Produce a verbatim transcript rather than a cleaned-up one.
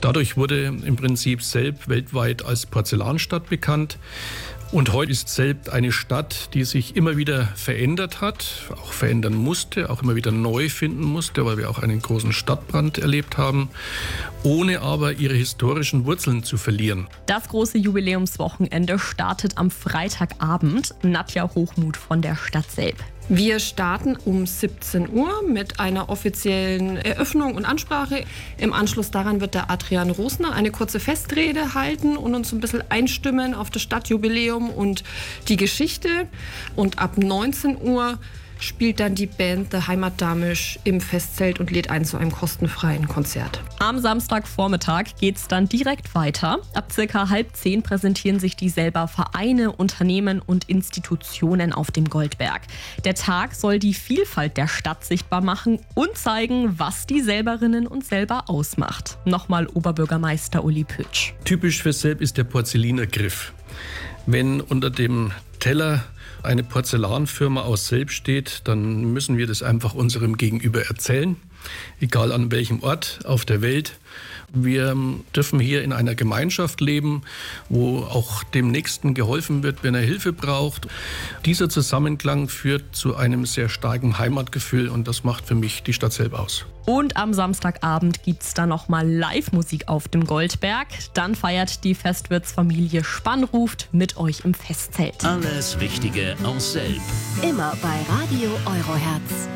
Dadurch wurde im Prinzip Selb weltweit als Porzellanstadt bekannt. Und heute ist Selb eine Stadt, die sich immer wieder verändert hat, auch verändern musste, auch immer wieder neu finden musste, weil wir auch einen großen Stadtbrand erlebt haben, ohne aber ihre historischen Wurzeln zu verlieren. Das große Jubiläumswochenende startet am Freitagabend. Nadja Hochmuth von der Stadt Selb. Wir starten um siebzehn Uhr mit einer offiziellen Eröffnung und Ansprache. Im Anschluss daran wird der Adrian Rosner eine kurze Festrede halten und uns ein bisschen einstimmen auf das Stadtjubiläum und die Geschichte. Und ab neunzehn Uhr spielt dann die Band The Heimatdamisch im Festzelt und lädt ein zu einem kostenfreien Konzert. Am Samstagvormittag geht's dann direkt weiter. Ab circa halb zehn präsentieren sich die Selber Vereine, Unternehmen und Institutionen auf dem Goldberg. Der Tag soll die Vielfalt der Stadt sichtbar machen und zeigen, was die Selberinnen und Selber ausmacht. Nochmal Oberbürgermeister Uli Pütsch. Typisch für Selb ist der Porzellinergriff. Wenn unter dem Teller eine Porzellanfirma aus Selb steht, dann müssen wir das einfach unserem Gegenüber erzählen, egal an welchem Ort auf der Welt. Wir dürfen hier in einer Gemeinschaft leben, wo auch dem Nächsten geholfen wird, wenn er Hilfe braucht. Dieser Zusammenklang führt zu einem sehr starken Heimatgefühl und das macht für mich die Stadt Selb aus. Und am Samstagabend gibt's dann nochmal Live-Musik auf dem Goldberg. Dann feiert die Festwirtsfamilie Spannruft mit euch im Festzelt. Alles Wichtige aus Selb. Immer bei Radio Eurohertz.